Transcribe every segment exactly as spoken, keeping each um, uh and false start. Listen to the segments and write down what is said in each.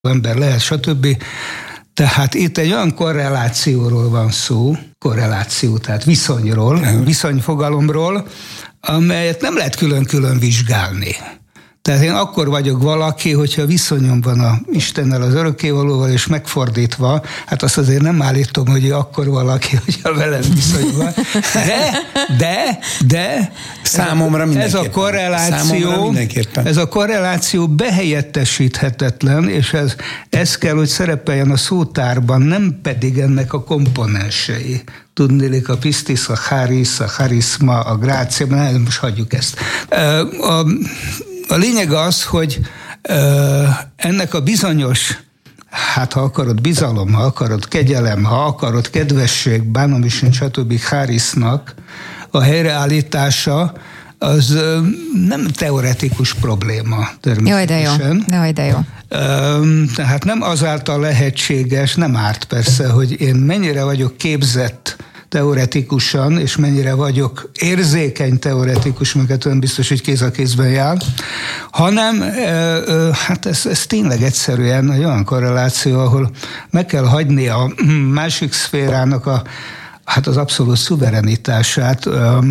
ember lehet, stb. Tehát itt egy olyan korrelációról van szó, korreláció, tehát viszonyról, viszonyfogalomról, amelyet nem lehet külön-külön vizsgálni. Tehát én akkor vagyok valaki, hogyha viszonyom van a Istennel, az örökkévalóval, és megfordítva, hát azt azért nem állítom, hogy akkor valaki, hogyha velem viszonyom van. De, de, de számomra ez a korreláció, ez a korreláció behelyettesíthetetlen, és ez, ez kell, hogy szerepeljen a szótárban, nem pedig ennek a komponensei. Tudnélik a pistis, a charis, a charisma, a grácia, nem, most hagyjuk ezt. A, a lényeg az, hogy ennek a bizonyos, hát ha akarod bizalom, ha akarod kegyelem, ha akarod kedvesség, bánom is nincs, stb. Charisnak a helyreállítása, az nem teoretikus probléma természetesen. Jaj, de jó. Jaj, de jó. Tehát nem azáltal lehetséges, nem árt persze, hogy én mennyire vagyok képzett teoretikusan, és mennyire vagyok érzékeny teoretikus, mert olyan biztos, hogy kéz a kézben jár, hanem hát ez, ez tényleg egyszerűen egy olyan korreláció, ahol meg kell hagyni a másik szférának a, hát az abszolút szuverenitását.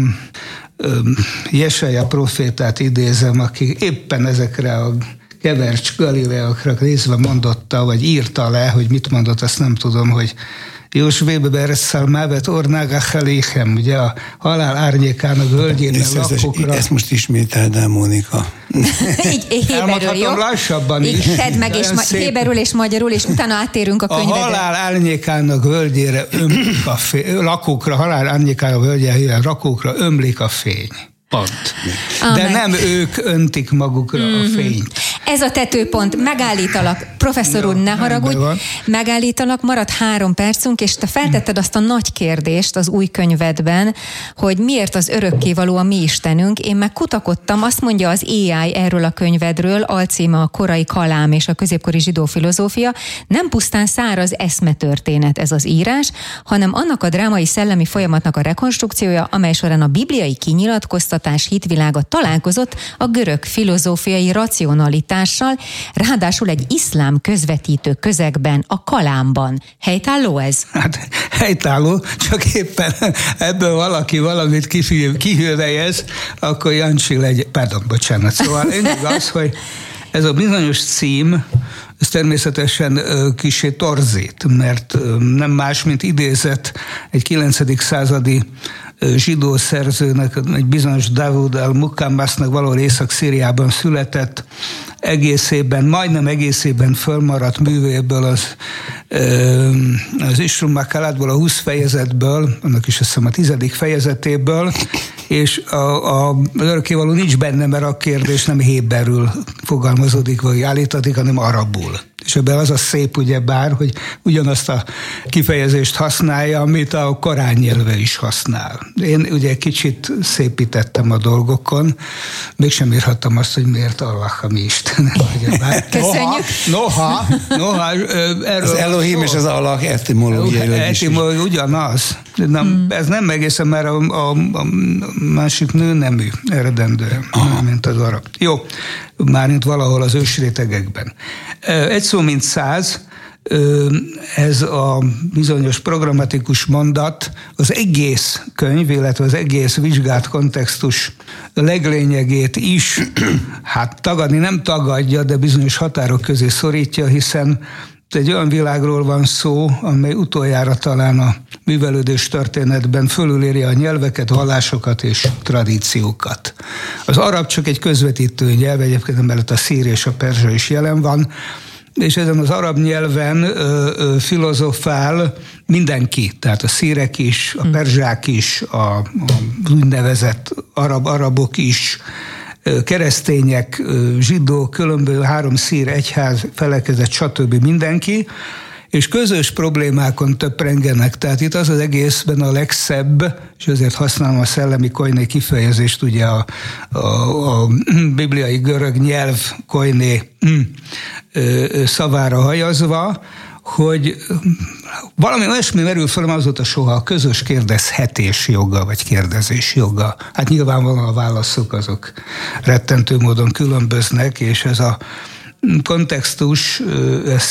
Jesaja profétát idézem, aki éppen ezekre a kevercs galileakra nézve mondotta, vagy írta le, hogy mit mondott, azt nem tudom, hogy Jósvébe beresszel mávet ornága heléhem, ugye a halál árnyékának völgyében lakokra. Ezt most ismételd el, Mónika. Így héberül, jó? Lassabban is. Így tedd meg, és ma- héberül és magyarul, és utána átérünk a könyvedre. A halál árnyékának völgyére ömlik a fény, lakókra, halál árnyékának völgyére, rakókra ömlik a fény. Pont. De Amen. nem ők öntik magukra mm-hmm. a fényt. Ez a tetőpont. Megállítalak. Professzor úr, ne haragudj. Megállítalak, marad három percünk, és te feltetted azt a nagy kérdést az új könyvedben, hogy miért az örökkévaló a mi Istenünk. Én meg kutakodtam, azt mondja az á i erről a könyvedről, alcíme a korai kalám és a középkori zsidó filozófia, nem pusztán száraz eszmetörténet ez az írás, hanem annak a drámai szellemi folyamatnak a rekonstrukciója, amely során a bibliai kinyilatkoztatás hitvilága találkozott a görög filozófiai racionalitással, ráadásul egy iszlám közvetítő közegben, a kalámban. Helytálló ez? Hát helytálló, csak éppen ebből valaki valamit kihűvelyez, akkor Jancsi legy... Pardon, bocsánat. Szóval lényeg az, hogy ez a bizonyos cím, ez természetesen kissé torzít, mert nem más, mint idézett egy kilencedik századi zsidó szerzőnek, egy bizonyos Davud al-Mukammasznak valahol Észak-Szíriában született, egészében, majdnem egészében fölmaradt művéből az, az Isrum Makalátból, a húsz fejezetből, annak is azt hiszem a tizedik fejezetéből, és a, a örökkévaló nincs benne, mert a kérdés nem héberül fogalmazódik, vagy állítatik, hanem arabul. És ebben az a szép, ugyebár, hogy ugyanazt a kifejezést használja, amit a korán nyelve is használ. Én ugye kicsit szépítettem a dolgokon, mégsem írhattam azt, hogy miért Allah a mi Isten. Köszönjük. Noha, noha, erről az Elohim és az Allah etimológiai is. Etimológia ugyanaz. Nem, hmm. Ez nem egészen, mert a, a, a másik nő nemű eredendően, mint az arab. Jó, mármint valahol az ősrétegekben. Egy szó mint száz, ez a bizonyos programatikus mondat az egész könyv, illetve az egész vizsgált kontextus leglényegét is, hát tagadni nem tagadja, de bizonyos határok közé szorítja, hiszen egy olyan világról van szó, amely utoljára talán a művelődés történetben fölüléri a nyelveket, vallásokat és tradíciókat. Az arab csak egy közvetítő nyelv, egyébként emellett a szír és a perzsa is jelen van, és ezen az arab nyelven ö, ö, filozofál mindenki, tehát a szírek is, a perzsák is, a, a úgynevezett arab, arabok is, keresztények, zsidók, különböző három szír egyház, felekezet, stb. Mindenki, és közös problémákon töprengenek. Tehát itt az az egészben a legszebb, és azért használom a szellemi koiné kifejezést, ugye a, a, a bibliai görög nyelv koiné szavára hajazva, hogy valami olyasmi merül fel, azóta soha a közös kérdezhetés joga, vagy kérdezés joga. Hát nyilvánvalóan a válaszok azok rettentő módon különböznek, és ez a kontextus, ez